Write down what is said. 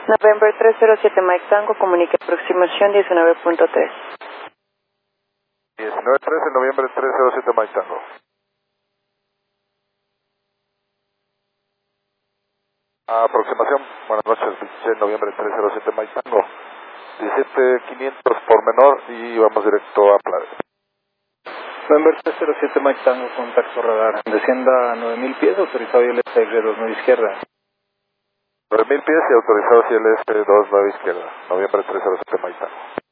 November 307 Mike Tango, comunica aproximación 19.3. 19.3 en noviembre 307 Mike Tango. Aproximación, buenas noches, 26 de noviembre 307 Mike Tango. 17.500 por menor y vamos directo a Playa. November 307 Mike Tango, contacto radar. Descienda a 9.000 pies, autorizado y el S29 izquierda. 9.000 pies y autorizado si el S29 izquierda. Noviembre 307 Mike Tango.